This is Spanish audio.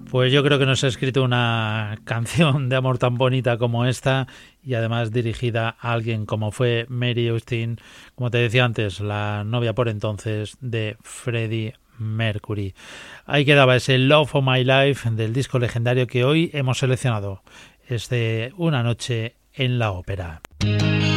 Pues yo creo que nos ha escrito una canción de amor tan bonita como esta y además dirigida a alguien como fue Mary Austin, como te decía antes, la novia por entonces de Freddie Mercury. Ahí quedaba ese Love of My Life del disco legendario que hoy hemos seleccionado. Es de Una noche en la ópera.